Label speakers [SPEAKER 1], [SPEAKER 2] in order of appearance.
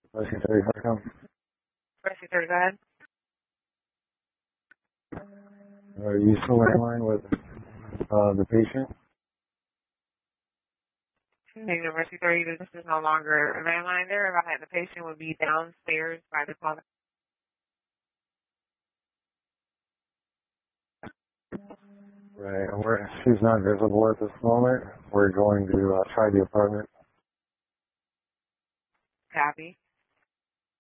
[SPEAKER 1] Secretary, how come?
[SPEAKER 2] Secretary, go ahead.
[SPEAKER 1] Are you still in line with the patient?
[SPEAKER 2] University 30, this is no longer a landline there. If I had the patient would be downstairs by the closet.
[SPEAKER 1] Right, and she's not visible at this moment. We're going to try the apartment.
[SPEAKER 2] Copy.